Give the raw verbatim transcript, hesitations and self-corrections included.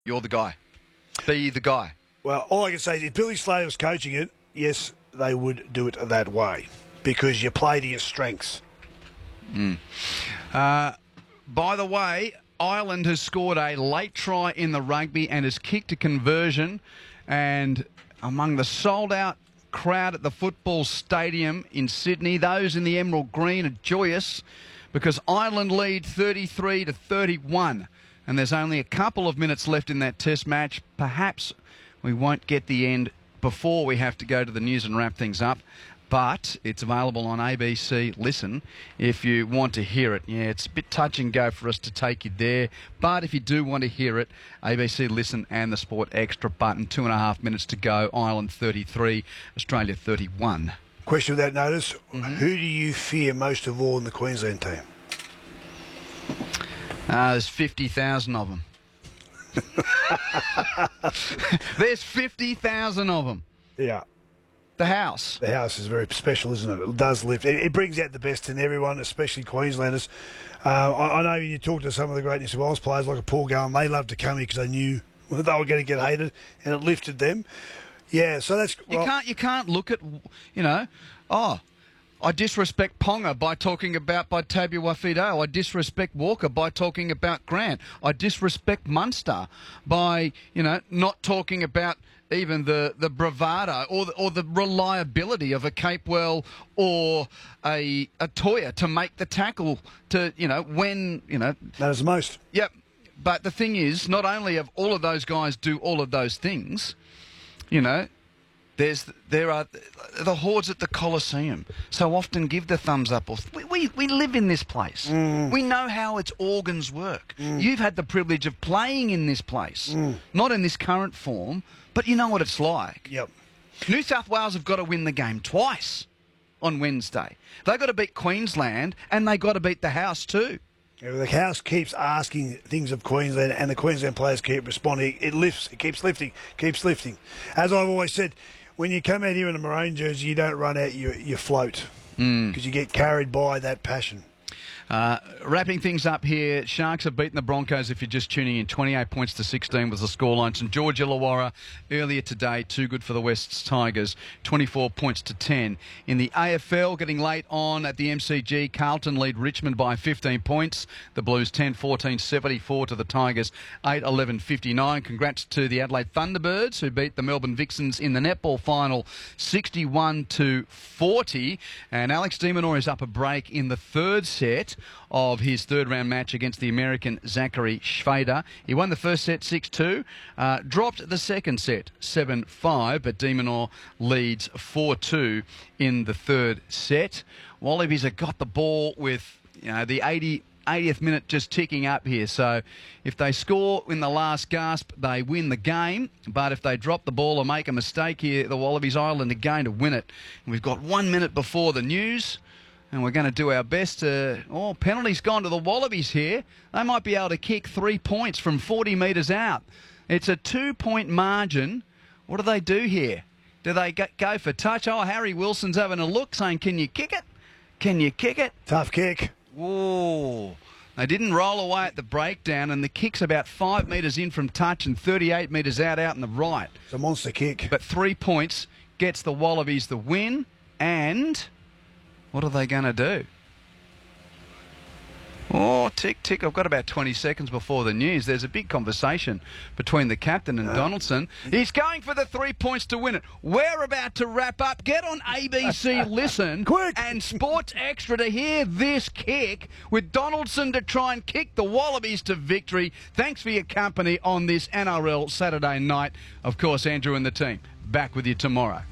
You're the guy. Be the guy. Well, all I can say is if Billy Slater was coaching it, yes, they would do it that way because you play to your strengths. Mm. Uh, by the way, Ireland has scored a late try in the rugby and has kicked a conversion. And among the sold-out crowd at the football stadium in Sydney, those in the emerald green are joyous because Ireland lead thirty-three to thirty-one. And there's only a couple of minutes left in that test match. Perhaps we won't get the end before we have to go to the news and wrap things up. But it's available on A B C Listen if you want to hear it. Yeah, it's a bit touch and go for us to take you there. But if you do want to hear it, A B C Listen and the Sport Extra button. Two and a half minutes to go. Ireland thirty-three, Australia thirty-one. Question without notice. Mm-hmm. Who do you fear most of all in the Queensland team? Uh, there's fifty thousand of them. There's fifty thousand of them. Yeah. The house. The house is very special, isn't it? It does lift. It, it brings out the best in everyone, especially Queenslanders. Uh, I, I know you talk to some of the great New South Wales players like a Paul Gallen. They loved to come here because they knew they were going to get hated, and it lifted them. Yeah, so that's... Well, you can't you can't look at, you know, oh, I disrespect Ponga by talking about by Tabuai-Fidow. I disrespect Walker by talking about Grant. I disrespect Munster by, you know, not talking about even the, the bravado or the, or the reliability of a Capewell or a, a Toya to make the tackle to, you know, when, you know... That is the most. Yep. But the thing is, not only have all of those guys do all of those things, you know, there's there are the hordes at the Colosseum so often give the thumbs up. Or we, we, we live in this place. Mm. We know how its organs work. Mm. You've had the privilege of playing in this place, mm. not in this current form, but you know what it's like. Yep. New South Wales have got to win the game twice on Wednesday. They've got to beat Queensland and they've got to beat the house too. Yeah, the house keeps asking things of Queensland and the Queensland players keep responding. It lifts, it keeps lifting, keeps lifting. As I've always said, when you come out here in a maroon jersey, you don't run out, you, you float because mm. you get carried by that passion. Uh, wrapping things up here, Sharks have beaten the Broncos, if you're just tuning in, twenty-eight points to sixteen was the scoreline. St George Illawarra earlier today, too good for the West's Tigers, twenty-four points to ten. In the A F L, getting late on at the M C G, Carlton lead Richmond by fifteen points. The Blues ten fourteen seventy-four to the Tigers, eight eleven fifty-nine. Congrats to the Adelaide Thunderbirds, who beat the Melbourne Vixens in the netball final, sixty-one to forty. And Alex de Minaur is up a break in the third set of his third-round match against the American Zachary Schwader. He won the first set six two, uh, dropped the second set seven five, but de Minaur leads four two in the third set. Wallabies have got the ball with, you know, the eightieth minute just ticking up here. So if they score in the last gasp, they win the game. But if they drop the ball or make a mistake here, the Wallabies Ireland are going to win it. And we've got one minute before the news. And we're going to do our best to... Oh, penalty's gone to the Wallabies here. They might be able to kick three points from forty metres out. It's a two-point margin. What do they do here? Do they go for touch? Oh, Harry Wilson's having a look, saying, can you kick it? Can you kick it? Tough kick. Whoa. They didn't roll away at the breakdown, and the kick's about five metres in from touch and thirty-eight metres out, out in the right. It's a monster kick. But three points gets the Wallabies the win, and... what are they going to do? Oh, tick, tick. I've got about twenty seconds before the news. There's a big conversation between the captain and uh, Donaldson. He's going for the three points to win it. We're about to wrap up. Get on A B C Listen Quick. and Sports Extra to hear this kick with Donaldson to try and kick the Wallabies to victory. Thanks for your company on this N R L Saturday night. Of course, Andrew and the team back with you tomorrow.